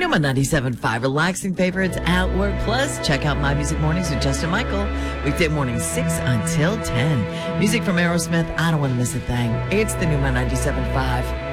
Newman 97.5, relaxing favorites at work. Plus, check out My Music Mornings with Justin Michael. Weekday mornings 6 until 10. Music from Aerosmith, I don't want to miss a thing. It's the Newman 97.5.